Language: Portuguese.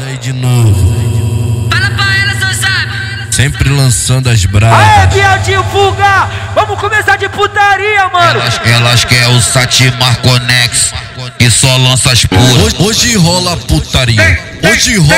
aí de novo. Fala pra ela, seu sabe. Sempre lançando as brabas. Aê, Bieltinho Fuga! Vamos começar de putaria, mano! Elas quer o Satimar Conex e só lança as puras. Hoje rola putaria. Hoje rola